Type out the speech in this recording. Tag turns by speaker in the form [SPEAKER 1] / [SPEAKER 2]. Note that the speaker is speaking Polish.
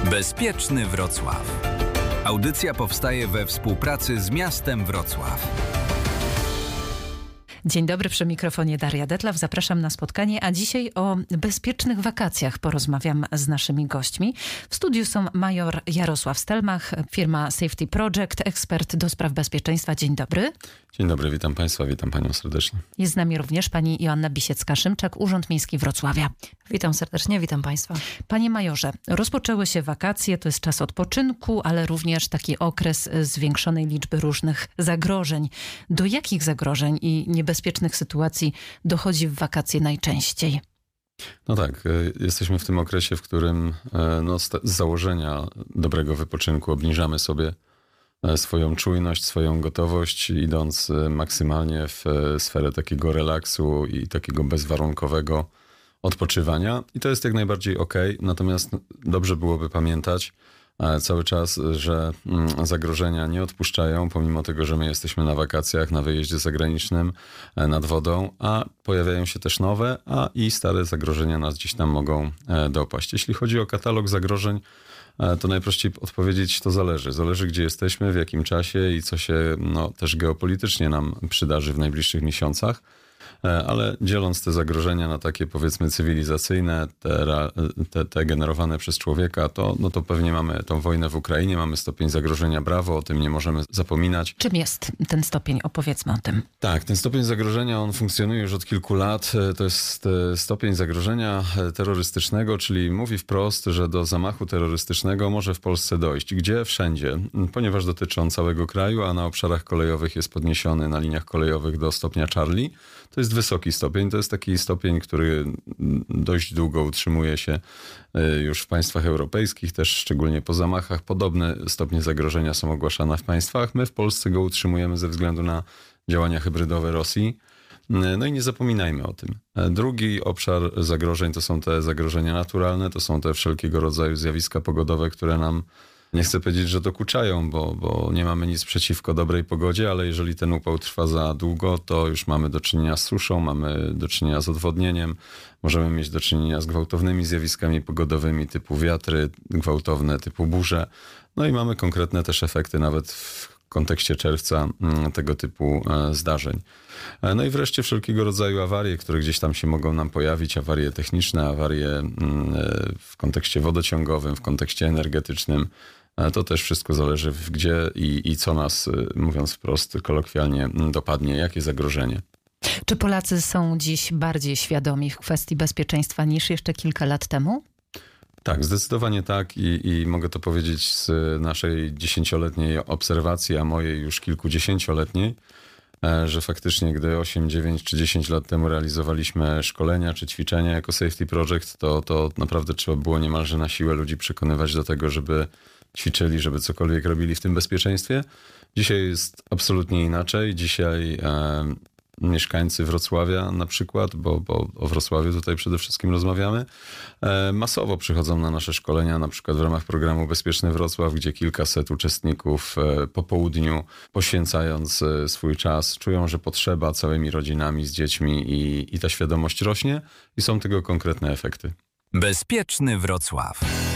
[SPEAKER 1] Bezpieczny Wrocław. Audycja powstaje we współpracy z miastem Wrocław.
[SPEAKER 2] Dzień dobry, przy mikrofonie Daria Detlaw. Zapraszam na spotkanie, a dzisiaj o bezpiecznych wakacjach porozmawiam z naszymi gośćmi. W studiu są major Jarosław Stelmach, firma Safety Project, ekspert do spraw bezpieczeństwa. Dzień dobry.
[SPEAKER 3] Dzień dobry, witam Państwa, witam Panią serdecznie.
[SPEAKER 2] Jest z nami również pani Joanna Bisiecka-Szymczak, Urząd Miejski Wrocławia.
[SPEAKER 4] Witam serdecznie, witam Państwa.
[SPEAKER 2] Panie majorze, rozpoczęły się wakacje, to jest czas odpoczynku, ale również taki okres zwiększonej liczby różnych zagrożeń. Do jakich zagrożeń i niebezpiecznych sytuacji dochodzi w wakacje najczęściej?
[SPEAKER 3] No tak, jesteśmy w tym okresie, w którym z założenia dobrego wypoczynku obniżamy sobie swoją czujność, swoją gotowość, idąc maksymalnie w sferę takiego relaksu i takiego bezwarunkowego odpoczywania. I to jest jak najbardziej okej. Natomiast dobrze byłoby pamiętać cały czas, że zagrożenia nie odpuszczają, pomimo tego, że my jesteśmy na wakacjach, na wyjeździe zagranicznym, nad wodą, a pojawiają się też nowe, a i stare zagrożenia nas gdzieś tam mogą dopaść. Jeśli chodzi o katalog zagrożeń, to najprościej odpowiedzieć, to zależy. Zależy, gdzie jesteśmy, w jakim czasie i co się też geopolitycznie nam przydarzy w najbliższych miesiącach. Ale dzieląc te zagrożenia na takie, powiedzmy, cywilizacyjne, te generowane przez człowieka, to pewnie mamy tą wojnę w Ukrainie, mamy stopień zagrożenia brawo, o tym nie możemy zapominać.
[SPEAKER 2] Czym jest ten stopień? Opowiedzmy o tym.
[SPEAKER 3] Tak, ten stopień zagrożenia, on funkcjonuje już od kilku lat. To jest stopień zagrożenia terrorystycznego, czyli mówi wprost, że do zamachu terrorystycznego może w Polsce dojść. Gdzie? Wszędzie. Ponieważ dotyczy on całego kraju, a na obszarach kolejowych jest podniesiony na liniach kolejowych do stopnia Charlie. To jest wysoki stopień. To jest taki stopień, który dość długo utrzymuje się już w państwach europejskich, też szczególnie po zamachach. Podobne stopnie zagrożenia są ogłaszane w państwach. My w Polsce go utrzymujemy ze względu na działania hybrydowe Rosji. No i nie zapominajmy o tym. Drugi obszar zagrożeń to są te zagrożenia naturalne, to są te wszelkiego rodzaju zjawiska pogodowe, które nam, nie chcę powiedzieć, że dokuczają, bo nie mamy nic przeciwko dobrej pogodzie, ale jeżeli ten upał trwa za długo, to już mamy do czynienia z suszą, mamy do czynienia z odwodnieniem, możemy mieć do czynienia z gwałtownymi zjawiskami pogodowymi typu wiatry gwałtowne, typu burze. No i mamy konkretne też efekty nawet w kontekście czerwca tego typu zdarzeń. No i wreszcie wszelkiego rodzaju awarie, które gdzieś tam się mogą nam pojawić, awarie techniczne, awarie w kontekście wodociągowym, w kontekście energetycznym. To też wszystko zależy gdzie i co nas, mówiąc wprost, kolokwialnie dopadnie, jakie zagrożenie.
[SPEAKER 2] Czy Polacy są dziś bardziej świadomi w kwestii bezpieczeństwa niż jeszcze kilka lat temu?
[SPEAKER 3] Tak, zdecydowanie tak i mogę to powiedzieć z naszej 10-letniej obserwacji, a mojej już kilkudziesięcioletniej, że faktycznie gdy 8, 9 czy 10 lat temu realizowaliśmy szkolenia czy ćwiczenia jako Safety Project, to naprawdę trzeba było niemalże na siłę ludzi przekonywać do tego, żeby ćwiczyli, żeby cokolwiek robili w tym bezpieczeństwie. Dzisiaj jest absolutnie inaczej. Dzisiaj mieszkańcy Wrocławia na przykład, bo o Wrocławiu tutaj przede wszystkim rozmawiamy, masowo przychodzą na nasze szkolenia, na przykład w ramach programu Bezpieczny Wrocław, gdzie kilkaset uczestników po południu, poświęcając swój czas, czują, że potrzeba całymi rodzinami, z dziećmi i ta świadomość rośnie i są tego konkretne efekty.
[SPEAKER 1] Bezpieczny Wrocław.